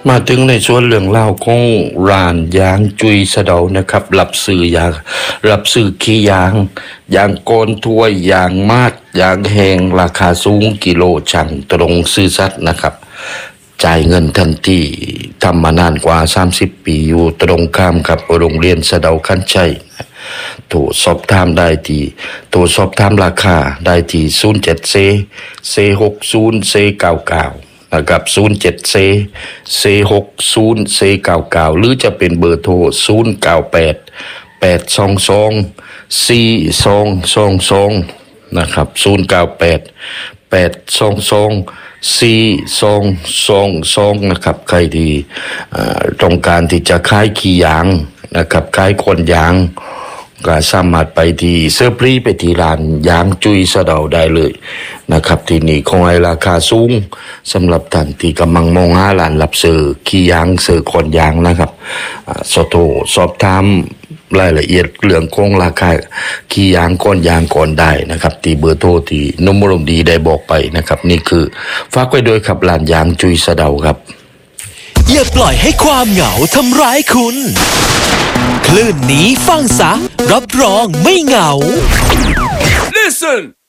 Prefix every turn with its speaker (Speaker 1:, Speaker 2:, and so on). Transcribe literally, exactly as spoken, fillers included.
Speaker 1: มาถึงในส่วนเรื่องเล่าของร้านยางจุยสะเดานะครับรับซื้อยางรับซื้อขี้ยางยางโกนถ้วยยางมาดยางแหงราคาสูงกิโลช่างตรงซื้อสัตว์นะครับจ่ายเงินทันทีทำมานานกว่าสามสิบปีอยู่ตรงข้ามกับโรงเรียนสะเดาคันชัยโทรสอบถามได้ที่โทรสอบถามราคาได้ที่ศูนย์เจ็ดเซเซหกศูนย์เซเก้าเก้านะครับศูนย์เจ็ดเซเซหกศูนย์เซเก้าเก้าหรือจะเป็นเบอร์โทรศูนย์เก้าแปดแปดสองสองสี่สองสองสองนะครับศูนย์เก้าแปดแปดสองสองสี่สองสองสองนะครับใครที่ต้องการที่จะขายขี้ยางนะครับขายคนยางก็สามารถไปที่เสื้อปรีไปที่ร้านยางจุยสะเดาได้เลยนะครับที่นี่คงให้ราคาสูงสำหรับท่านที่กำลังมองหาร้านรับซื้อขี้ยางซื้อคนยางนะครับสอบโทรสอบถามรายละเอียดเรื่องของราคาขี้ยางก้อนยางก่อนได้นะครับที่เบอร์โทรที่นมรมดีได้บอกไปนะครับนี่คือฝากไว้ด้วยครับร้านยางจุยสะเดาครับ
Speaker 2: อย่าปล่อยให้ความเหงาทำร้ายคุณคลื่นนี้ฟังซะรับรองไม่เหงา
Speaker 3: Listen